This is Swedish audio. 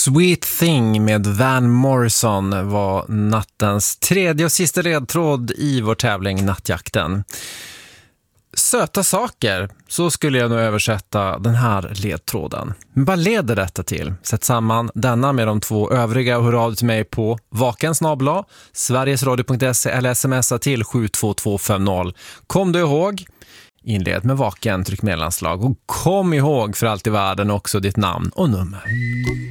Sweet Thing med Van Morrison var nattens tredje och sista ledtråd i vår tävling Nattjakten. Söta saker, så skulle jag nog översätta den här ledtråden. Men vad leder detta till? Sätt samman denna med de två övriga och hör av dig till mig på vakensnabla sverigesradio.se eller smsa till 72250. Kom du ihåg? Inled med vaken, tryck mellanslag och kom ihåg för allt i världen också ditt namn och nummer.